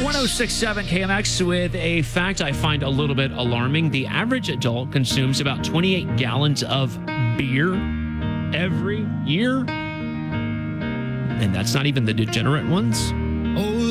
1067 KMX with a fact I find a little bit alarming. The average adult consumes about 28 gallons of beer every year. And that's not even the degenerate ones.